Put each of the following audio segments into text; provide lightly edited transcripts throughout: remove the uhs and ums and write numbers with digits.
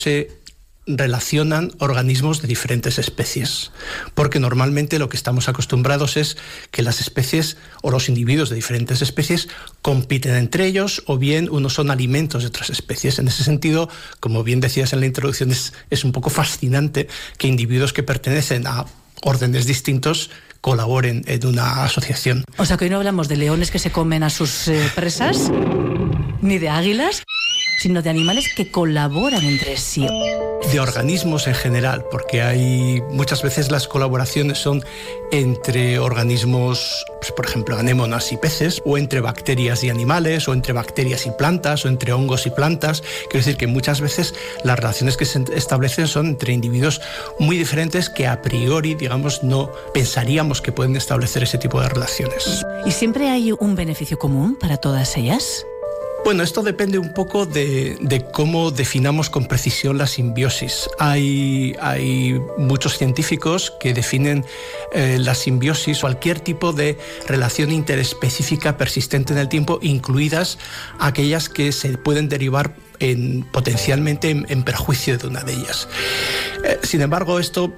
se relacionan organismos de diferentes especies, porque normalmente lo que estamos acostumbrados es que las especies o los individuos de diferentes especies compiten entre ellos, o bien unos son alimentos de otras especies. En ese sentido, como bien decías en la introducción, es un poco fascinante que individuos que pertenecen a órdenes distintos colaboren en una asociación. O sea que hoy no hablamos de leones que se comen a sus presas, ni de águilas, sino de animales que colaboran entre sí. De organismos en general, porque hay muchas veces las colaboraciones son entre organismos, pues, por ejemplo, anémonas y peces, o entre bacterias y animales, o entre bacterias y plantas, o entre hongos y plantas. Quiero decir que muchas veces las relaciones que se establecen son entre individuos muy diferentes que a priori, digamos, no pensaríamos que pueden establecer ese tipo de relaciones. ¿Y siempre hay un beneficio común para todas ellas? Bueno, esto depende un poco de cómo definamos con precisión la simbiosis. Hay muchos científicos que definen la simbiosis, cualquier tipo de relación interespecífica persistente en el tiempo, incluidas aquellas que se pueden derivar potencialmente en perjuicio de una de ellas. Sin embargo, esto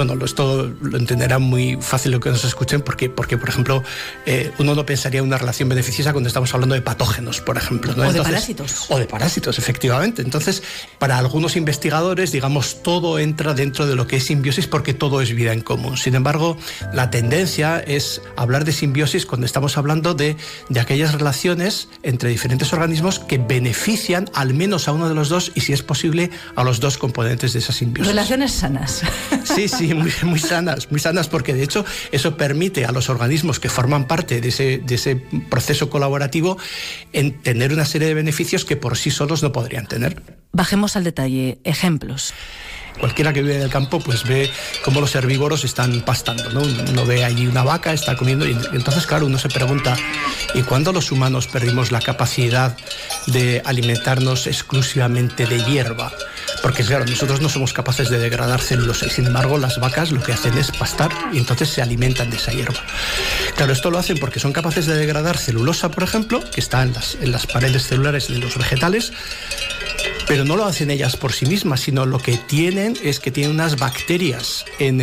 lo entenderán muy fácil lo que nos escuchen, porque por ejemplo, uno no pensaría en una relación beneficiosa cuando estamos hablando de patógenos, por ejemplo, ¿no? De parásitos. O de parásitos, efectivamente. Entonces, para algunos investigadores, digamos, todo entra dentro de lo que es simbiosis porque todo es vida en común. Sin embargo, la tendencia es hablar de simbiosis cuando estamos hablando de aquellas relaciones entre diferentes organismos que benefician al menos a uno de los dos y, si es posible, a los dos componentes de esa simbiosis. Relaciones sanas. Sí, muy sanas, porque de hecho eso permite a los organismos que forman parte de ese proceso colaborativo en tener una serie de beneficios que por sí solos no podrían tener. Bajemos al detalle. Ejemplos. Cualquiera que vive en el campo pues ve cómo los herbívoros están pastando, ¿no? Uno ve allí una vaca, está comiendo, y entonces, claro, uno se pregunta, ¿y cuándo los humanos perdimos la capacidad de alimentarnos exclusivamente de hierba? Porque, claro, nosotros no somos capaces de degradar celulosa y, sin embargo, las vacas lo que hacen es pastar y entonces se alimentan de esa hierba. Claro, esto lo hacen porque son capaces de degradar celulosa, por ejemplo, que está en las paredes celulares de los vegetales, pero no lo hacen ellas por sí mismas, sino lo que tienen es que tienen unas bacterias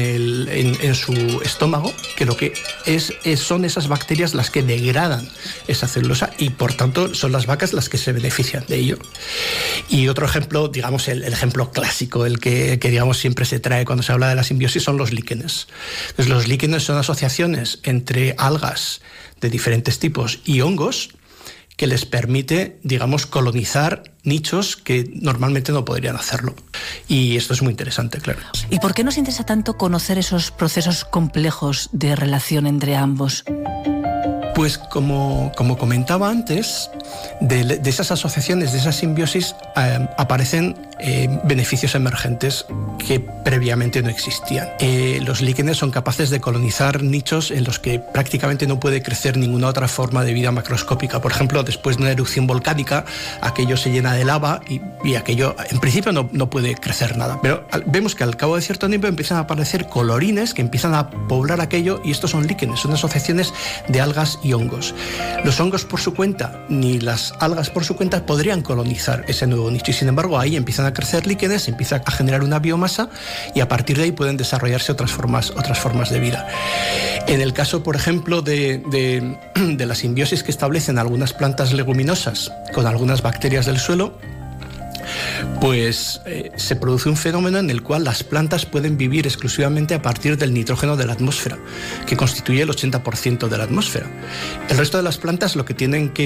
en su estómago, que lo que son esas bacterias las que degradan esa celulosa, y por tanto son las vacas las que se benefician de ello. Y otro ejemplo, digamos el ejemplo clásico, el que digamos siempre se trae cuando se habla de la simbiosis, son los líquenes. Entonces, los líquenes son asociaciones entre algas de diferentes tipos y hongos que les permite, digamos, colonizar nichos que normalmente no podrían hacerlo. Y esto es muy interesante, claro. ¿Y por qué nos interesa tanto conocer esos procesos complejos de relación entre ambos? Pues como comentaba antes, de esas asociaciones, de esas simbiosis, aparecen beneficios emergentes que previamente no existían. Los líquenes son capaces de colonizar nichos en los que prácticamente no puede crecer ninguna otra forma de vida macroscópica. Por ejemplo, después de una erupción volcánica, aquello se llena de lava y aquello en principio no puede crecer nada. Pero vemos que al cabo de cierto tiempo empiezan a aparecer colorines que empiezan a poblar aquello, y estos son líquenes, son asociaciones de algas y hongos. Los hongos por su cuenta ni las algas por su cuenta podrían colonizar ese nuevo nicho, y sin embargo ahí empiezan a crecer líquenes, empieza a generar una biomasa, y a partir de ahí pueden desarrollarse otras formas de vida. En el caso, por ejemplo, de la simbiosis que establecen algunas plantas leguminosas con algunas bacterias del suelo, pues se produce un fenómeno en el cual las plantas pueden vivir exclusivamente a partir del nitrógeno de la atmósfera, que constituye el 80% de la atmósfera. El resto de las plantas lo que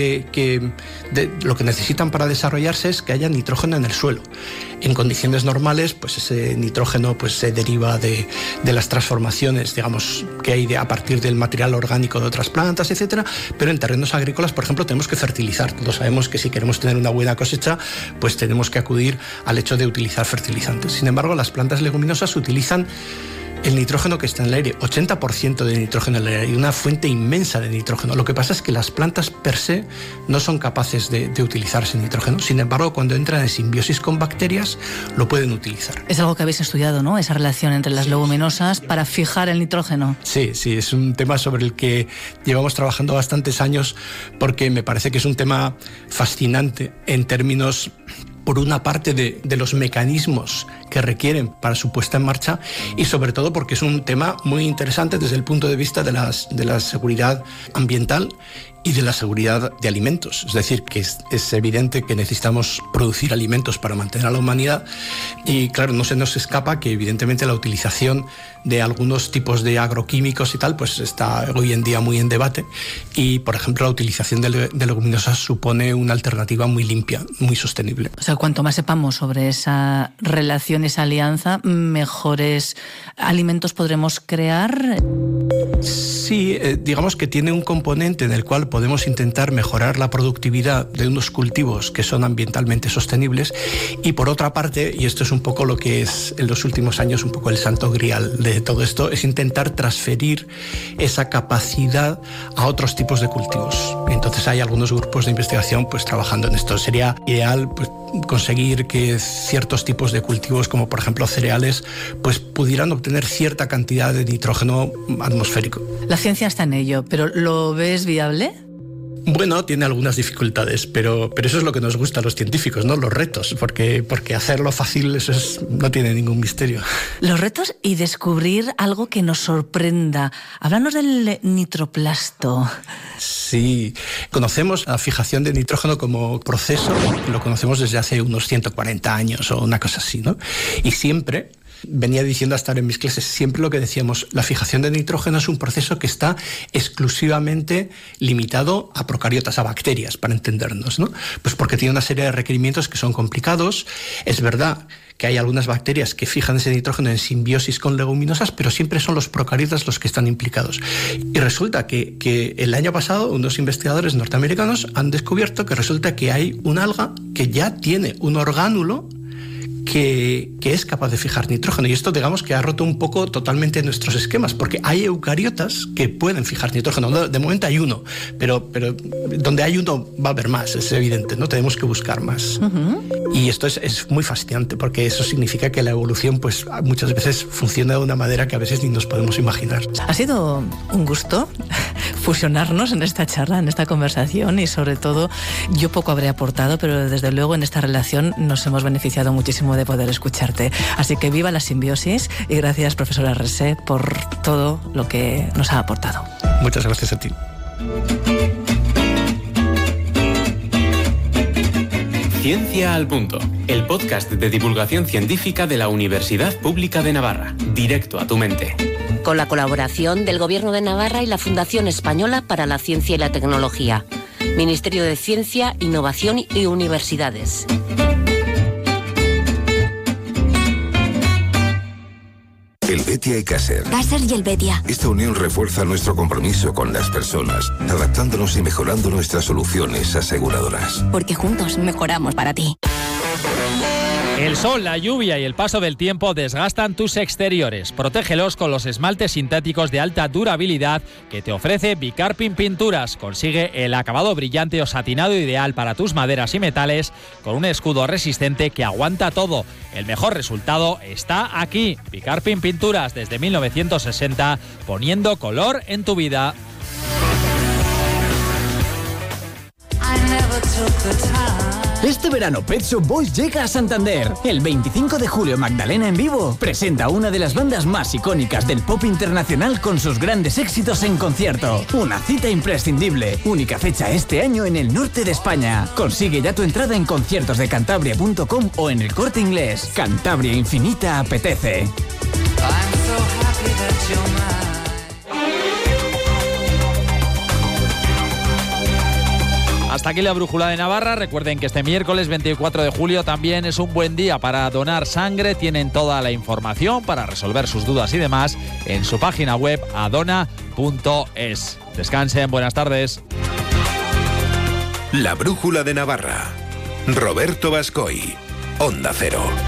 necesitan para desarrollarse es que haya nitrógeno en el suelo. En condiciones normales, pues ese nitrógeno pues se deriva de las transformaciones, digamos, que hay a partir del material orgánico de otras plantas, etcétera. Pero en terrenos agrícolas, por ejemplo, tenemos que fertilizar. Todos sabemos que si queremos tener una buena cosecha, pues tenemos que acudir al hecho de utilizar fertilizantes. Sin embargo, las plantas leguminosas utilizan el nitrógeno que está en el aire, 80% de nitrógeno en el aire, y una fuente inmensa de nitrógeno. Lo que pasa es que las plantas per se no son capaces de utilizar ese nitrógeno. Sin embargo, cuando entran en simbiosis con bacterias, lo pueden utilizar. Es algo que habéis estudiado, ¿no? Esa relación entre las leguminosas para fijar el nitrógeno. Sí, es un tema sobre el que llevamos trabajando bastantes años, porque me parece que es un tema fascinante en términos por una parte de los mecanismos que requieren para su puesta en marcha, y sobre todo porque es un tema muy interesante desde el punto de vista de la seguridad ambiental y de la seguridad de alimentos. Es decir, que es evidente que necesitamos producir alimentos para mantener a la humanidad, y claro, no se nos escapa que evidentemente la utilización de algunos tipos de agroquímicos y tal, pues está hoy en día muy en debate, y por ejemplo la utilización de leguminosas supone una alternativa muy limpia, muy sostenible. O sea, cuanto más sepamos sobre esa relación, esa alianza, mejores alimentos podremos crear. Sí, digamos que tiene un componente en el cual podemos intentar mejorar la productividad de unos cultivos que son ambientalmente sostenibles, y por otra parte, y esto es un poco lo que es en los últimos años un poco el santo grial de todo esto, es intentar transferir esa capacidad a otros tipos de cultivos. Entonces hay algunos grupos de investigación pues trabajando en esto. Sería ideal pues conseguir que ciertos tipos de cultivos, como por ejemplo cereales, pues pudieran obtener cierta cantidad de nitrógeno atmosférico. La ciencia está en ello, pero ¿lo ves viable? Bueno, tiene algunas dificultades, pero eso es lo que nos gusta a los científicos, ¿no? Los retos, porque hacerlo fácil eso no tiene ningún misterio. Los retos y descubrir algo que nos sorprenda. Háblanos del nitroplasto. Sí, conocemos la fijación de nitrógeno como proceso, lo conocemos desde hace unos 140 años o una cosa así, ¿no? Y siempre, venía diciendo hasta ahora en mis clases, siempre lo que decíamos, la fijación de nitrógeno es un proceso que está exclusivamente limitado a procariotas, a bacterias, para entendernos, ¿no? Pues porque tiene una serie de requerimientos que son complicados. Es verdad que hay algunas bacterias que fijan ese nitrógeno en simbiosis con leguminosas, pero siempre son los procariotas los que están implicados. Y resulta que el año pasado unos investigadores norteamericanos han descubierto que resulta que hay un alga que ya tiene un orgánulo que es capaz de fijar nitrógeno, y esto digamos que ha roto un poco totalmente nuestros esquemas, porque hay eucariotas que pueden fijar nitrógeno. De momento hay uno, pero donde hay uno va a haber más, es evidente, ¿no? Tenemos que buscar más. Y esto es muy fascinante, porque eso significa que la evolución pues muchas veces funciona de una manera que a veces ni nos podemos imaginar. Ha sido un gusto fusionarnos en esta charla, en esta conversación, y sobre todo yo poco habré aportado, pero desde luego en esta relación nos hemos beneficiado muchísimo de poder escucharte. Así que viva la simbiosis, y gracias, profesora Ressé, por todo lo que nos ha aportado. Muchas gracias a ti. Ciencia al Punto, el podcast de divulgación científica de la Universidad Pública de Navarra, directo a tu mente. Con la colaboración del Gobierno de Navarra y la Fundación Española para la Ciencia y la Tecnología, Ministerio de Ciencia, Innovación y Universidades. Helvetia y Caser. Caser y Helvetia. Esta unión refuerza nuestro compromiso con las personas, adaptándonos y mejorando nuestras soluciones aseguradoras. Porque juntos mejoramos para ti. El sol, la lluvia y el paso del tiempo desgastan tus exteriores. Protégelos con los esmaltes sintéticos de alta durabilidad que te ofrece Bicarpin Pinturas. Consigue el acabado brillante o satinado ideal para tus maderas y metales con un escudo resistente que aguanta todo. El mejor resultado está aquí. Bicarpin Pinturas, desde 1960, poniendo color en tu vida. Este verano Pet Shop Boys llega a Santander. El 25 de julio Magdalena en vivo presenta una de las bandas más icónicas del pop internacional con sus grandes éxitos en concierto. Una cita imprescindible. Única fecha este año en el norte de España. Consigue ya tu entrada en conciertosdecantabria.com o en El Corte Inglés. Cantabria Infinita apetece. Hasta aquí la Brújula de Navarra. Recuerden que este miércoles 24 de julio también es un buen día para donar sangre. Tienen toda la información para resolver sus dudas y demás en su página web adona.es. Descansen, buenas tardes. La Brújula de Navarra. Roberto Bascoy, Onda Cero.